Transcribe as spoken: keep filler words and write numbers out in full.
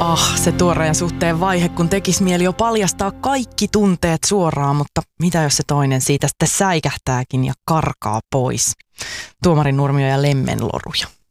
Ah, se tuoreen suhteen vaihe, kun tekis mieli jo paljastaa kaikki tunteet suoraan, mutta mitä jos se toinen siitä sitten säikähtääkin ja karkaa pois? Tuomarin Nurmio ja Lemmenloruja.